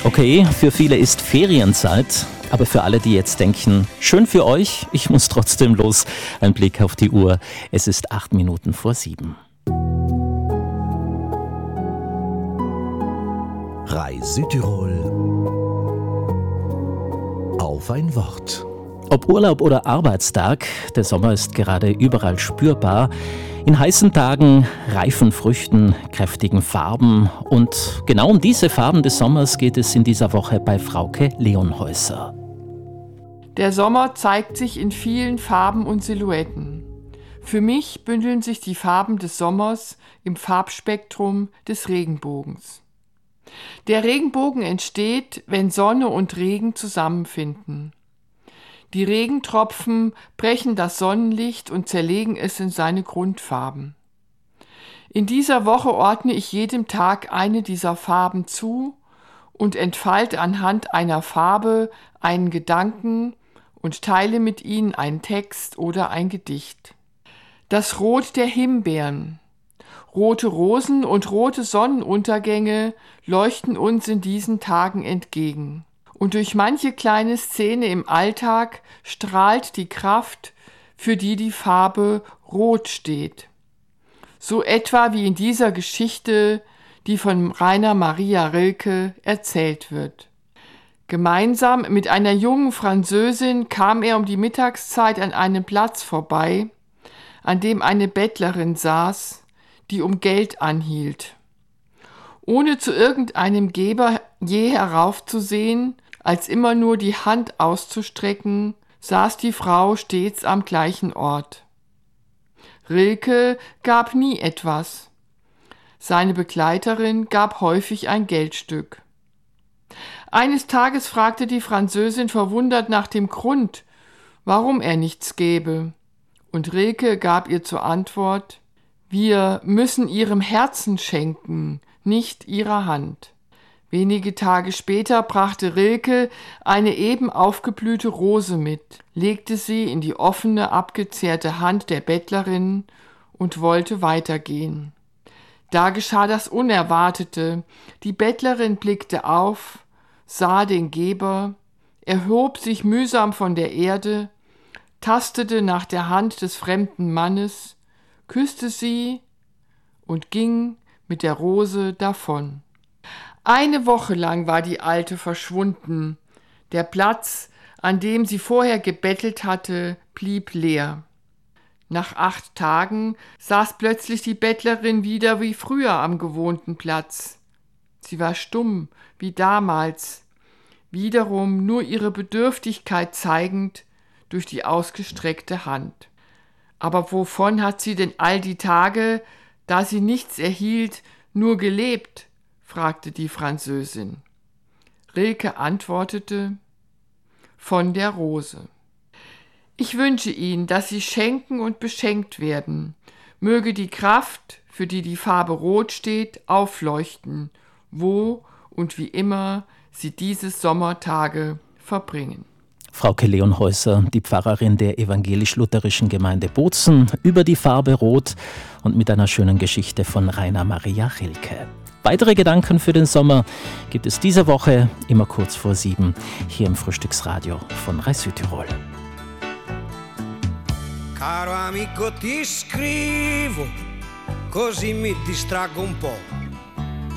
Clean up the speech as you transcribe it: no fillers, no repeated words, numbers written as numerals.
Okay, für viele ist Ferienzeit, aber für alle, die jetzt denken, schön für euch, ich muss trotzdem los, ein Blick auf die Uhr. Es ist 8 Minuten vor 7. RAI Südtirol auf ein Wort. Ob Urlaub oder Arbeitstag, der Sommer ist gerade überall spürbar. In heißen Tagen, reifen Früchten, kräftigen Farben. Und genau um diese Farben des Sommers geht es in dieser Woche bei Frauke Leonhäuser. Der Sommer zeigt sich in vielen Farben und Silhouetten. Für mich bündeln sich die Farben des Sommers im Farbspektrum des Regenbogens. Der Regenbogen entsteht, wenn Sonne und Regen zusammenfinden. Die Regentropfen brechen das Sonnenlicht und zerlegen es in seine Grundfarben. In dieser Woche ordne ich jedem Tag eine dieser Farben zu und entfalte anhand einer Farbe einen Gedanken und teile mit ihnen einen Text oder ein Gedicht. Das Rot der Himbeeren. Rote Rosen und rote Sonnenuntergänge leuchten uns in diesen Tagen entgegen. Und durch manche kleine Szene im Alltag strahlt die Kraft, für die die Farbe Rot steht. So etwa wie in dieser Geschichte, die von Rainer Maria Rilke erzählt wird. Gemeinsam mit einer jungen Französin kam er um die Mittagszeit an einem Platz vorbei, an dem eine Bettlerin saß, die um Geld anhielt. Ohne zu irgendeinem Geber je heraufzusehen, als immer nur die Hand auszustrecken, saß die Frau stets am gleichen Ort. Rilke gab nie etwas. Seine Begleiterin gab häufig ein Geldstück. Eines Tages fragte die Französin verwundert nach dem Grund, warum er nichts gebe. Und Rilke gab ihr zur Antwort: Wir müssen ihrem Herzen schenken, nicht ihrer Hand. Wenige Tage später brachte Rilke eine eben aufgeblühte Rose mit, legte sie in die offene, abgezehrte Hand der Bettlerin und wollte weitergehen. Da geschah das Unerwartete. Die Bettlerin blickte auf, sah den Geber, erhob sich mühsam von der Erde, tastete nach der Hand des fremden Mannes, küsste sie und ging mit der Rose davon. Eine Woche lang war die Alte verschwunden. Der Platz, an dem sie vorher gebettelt hatte, blieb leer. Nach 8 Tagen saß plötzlich die Bettlerin wieder wie früher am gewohnten Platz. Sie war stumm, wie damals, wiederum nur ihre Bedürftigkeit zeigend durch die ausgestreckte Hand. Aber wovon hat sie denn all die Tage, da sie nichts erhielt, nur gelebt? Fragte die Französin. Rilke antwortete: Von der Rose. Ich wünsche Ihnen, dass Sie schenken und beschenkt werden. Möge die Kraft, für die die Farbe Rot steht, aufleuchten, wo und wie immer Sie diese Sommertage verbringen. Frauke Leonhäuser, die Pfarrerin der evangelisch-lutherischen Gemeinde Bozen, über die Farbe Rot und mit einer schönen Geschichte von Rainer Maria Rilke. Weitere Gedanken für den Sommer gibt es diese Woche immer kurz vor 7 hier im Frühstücksradio von RAI Südtirol. Caro amico, ti scrivo, così mi distraggo un po'.